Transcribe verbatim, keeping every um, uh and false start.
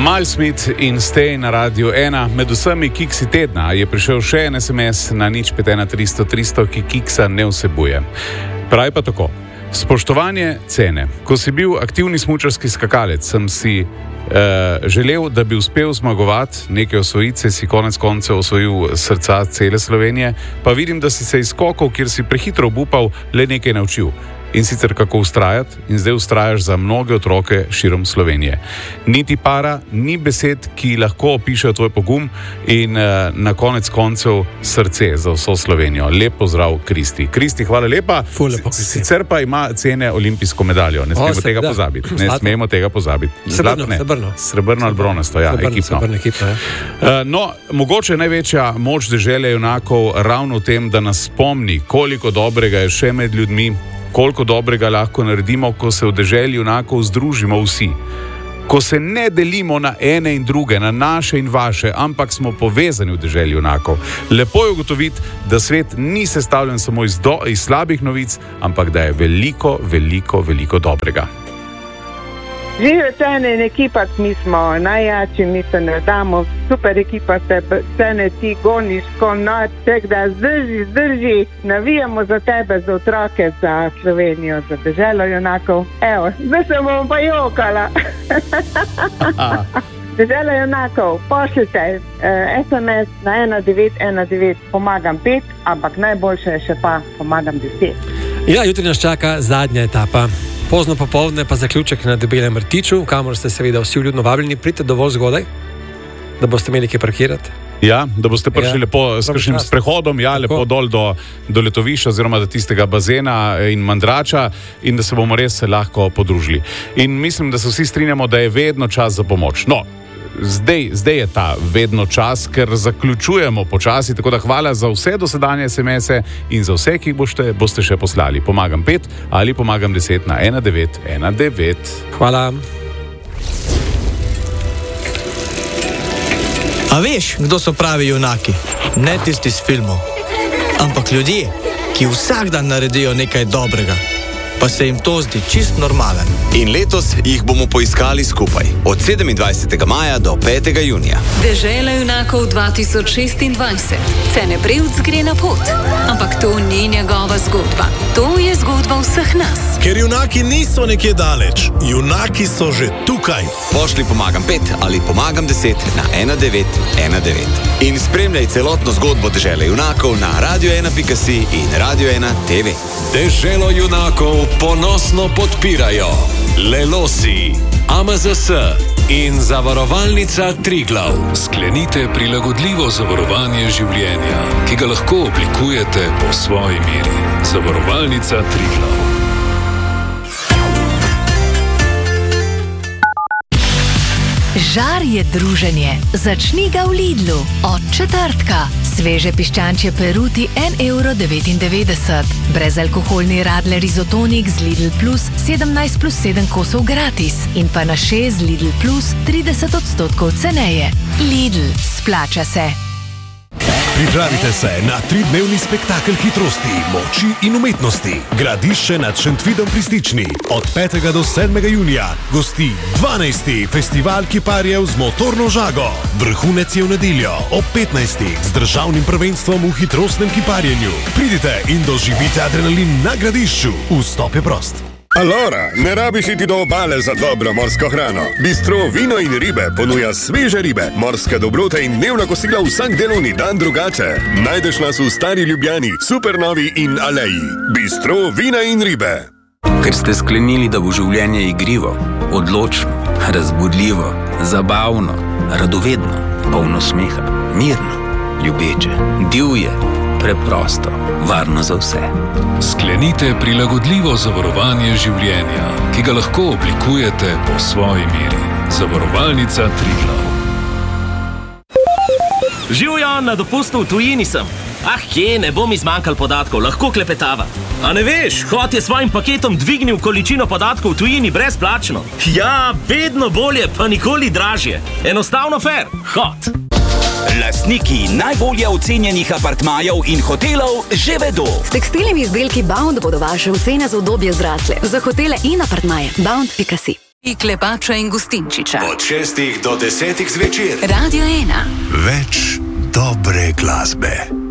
Miles Smith in Stay na Radiu ena. Med vsemi kiksi tedna je prišel še en es em es na nič pet ena tristo tristo, ki kiksa ne vsebuje. Pravi pa tako. Spoštovanje cene. Ko si bil aktivni smučarski skakalec, sem si Uh, želel, da bi uspel zmagovati neke osvojice, si konec koncev osvojil srca cele Slovenije, pa vidim, da si se iz skokov, kjer si prehitro obupal, le nekaj naučil. In sicer kako ustrajati, in zdaj ustrajaš za mnoge otroke širom Slovenije. Niti para, ni besed, ki lahko opišejo tvoj pogum in uh, na konec koncev srce za vso Slovenijo. Lep pozdrav, Kristi. Kristi, hvala lepa. Lepo, sicer pa ima cene olimpijsko medaljo. Ne smemo o, tega da. pozabiti. Ne Zlatno. smemo tega pozabiti. Srebrno, srebrno. Srebrno ali bronasto, ja, srebrno, ekipno. Srebrno ekipa, ja. uh, no, mogoče največja moč dežele junakov ravno v tem, da nas spomni, koliko dobrega je še med ljudmi, koliko dobrega lahko naredimo, ko se v deželi junakov združimo vsi. Ko se ne delimo na ene in druge, na naše in vaše, ampak smo povezani v deželi junakov. Lepo je ugotoviti, da svet ni sestavljen samo iz, do, iz slabih novic, ampak da je veliko, veliko, veliko dobrega. Živijo Cene in ekipa, mi smo najjači, mi se ne damo, super ekipa, Cene, ti goniš kot noč, tako da zdrži, zdrži, navijamo za tebe, za otroke, za Slovenijo, za deželo junakov. Evo, zdaj se bomo pa jokala. Deželo junakov, pošljite eh, es em es na ena devet ena devet, pomagam pet, ampak najboljše je še pa pomagam deset. Ja, jutri nas čaka zadnja etapa. Pozno popoldne pa zaključek na Debelem rtiču, kamor ste seveda vsi vljudno vabljeni. Pridite dovolj zgodaj, da boste imeli kje parkirati. Ja, da boste prišli ja, lepo s kakšnim sprehodom, ja, lepo dol do, do letovišča oziroma do tistega bazena in mandrača in da se bomo res lahko podružili. In mislim, da se vsi strinjamo, da je vedno čas za pomoč. No, Zdaj, zdaj je ta vedno čas, ker zaključujemo počasi, tako da hvala za vse dosedanje es em ese in za vse, ki boste, boste še poslali. Pomagam pet ali pomagam deset na ena devet ena devet. Hvala. A veš, kdo so pravi junaki? Ne tisti z filmov, ampak ljudje, ki vsak dan naredijo nekaj dobrega, pa se jim to zdi čist normalen. In letos jih bomo poiskali skupaj, od sedemindvajsetega maja do petega junija. Dežela junakov dva tisoč šestindvajset. Cene Prevc gre na pot. Ampak to ni njegova zgodba. To je zgodba vseh nas. Ker junaki niso nekje daleč, junaki so že tukaj. Pošli pomagam pet ali pomagam deset na ena devet ena devet. In spremljaj celotno zgodbo Dežele junakov na radio ena pika si in Radio ena te ve. Deželo junakov ponosno podpirajo Lelosi, A M Z S in Zavarovalnica Triglav. Sklenite prilagodljivo zavarovanje življenja, ki ga lahko oblikujete po svoji meri. Zavarovalnica Triglav. Žar je druženje. Začni ga v Lidlu. Od četrtka. Sveže piščančje peruti en evro devetindevetdeset. Brezalkoholni radler izotonik z Lidl Plus sedemnajst plus sedem kosov gratis. In pa na šest Lidl Plus trideset odstotkov ceneje. Lidl. Splača se. Pripravite se na tridnevni spektakel hitrosti, moči in umetnosti. Gradišče nad Šentvidom pri Stični. Od petega do sedmega junija gosti dvanajsti festival kiparjev z motorno žago. Vrhunec je v nedeljo ob petnajstih z državnim prvenstvom v hitrostnem kiparjenju. Pridite in doživite adrenalin na Gradišču. Vstop je prost. Alora, ne rabiš iti do obale za dobro morsko hrano. Bistro Vino in ribe ponuja sveže ribe, morske dobrote in dnevna kosila vsak delovni dan drugače. Najdeš nas v Stari Ljubljani, Supernovi in Aleji. Bistro Vina in ribe. Ker ste sklenili, da bo življenje igrivo, odločno, razbudljivo, zabavno, radovedno, polno smeha, mirno, ljubeče, divje, preprosto, varno za vse. Sklenite prilagodljivo zavarovanje življenja, ki ga lahko oblikujete po svoji meri. Zavarovalnica Triglav. Živjo, na dopustu v tujini sem. Ah, kje, ne bom izmanjkal podatkov, lahko klepetava. A ne veš, Hot je svojim paketom dvignil količino podatkov v tujini brezplačno. Ja, vedno bolje, pa nikoli dražje. Enostavno fair. Hot. Lastniki najbolje ocenjenih apartmajev in hotelov že vedo. S tekstilnimi izdelki Bound bodo vaše ocene za udobje zrasle. Za hotele in apartmaje. Bound pika si. Klepača in Gustinčiča. Od šestih do desetih zvečer. Radio ena. Več dobre glasbe.